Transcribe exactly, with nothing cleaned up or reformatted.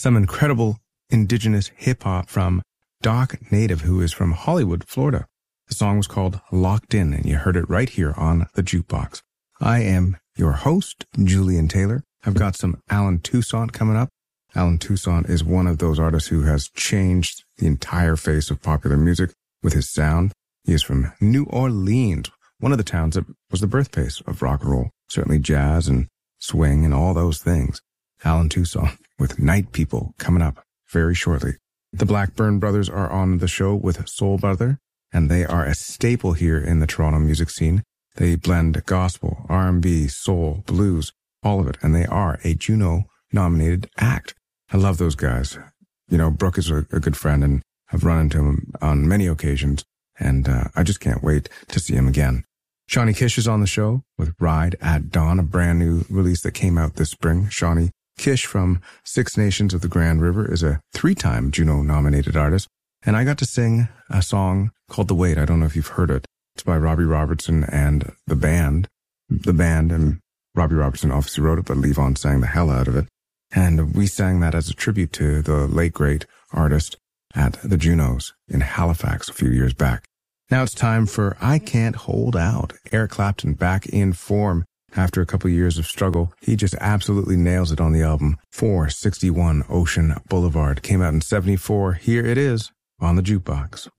some incredible indigenous hip-hop from Doc Native, who is from Hollywood, Florida. The song was called Locked In, and you heard it right here on the Jukebox. I am your host, Julian Taylor. I've got some Allen Toussaint coming up. Allen Toussaint is one of those artists who has changed the entire face of popular music with his sound. He is from New Orleans, one of the towns that was the birthplace of rock and roll, certainly jazz and swing and all those things. Allen Toussaint with Night People coming up very shortly. The Blackburn Brothers are on the show with Soul Brother, and they are a staple here in the Toronto music scene. They blend gospel, R and B, soul, blues, all of it, and they are a Juno-nominated act. I love those guys. You know, Brooke is a, a good friend, and I've run into him on many occasions, and uh, I just can't wait to see him again. Shawnee Kish is on the show with Ride at Dawn, a brand new release that came out this spring. Shawnee Kish from Six Nations of the Grand River is a three-time Juno-nominated artist, and I got to sing a song called The Wait. I don't know if you've heard it. It's by Robbie Robertson and the band. The band, and Robbie Robertson obviously wrote it, but Levon sang the hell out of it. And we sang that as a tribute to the late, great artist at the Junos in Halifax a few years back. Now it's time for I Can't Hold Out. Eric Clapton back in form after a couple of years of struggle. He just absolutely nails it on the album. four sixty-one Ocean Boulevard came out in seventy-four. Here it is on the Jukebox.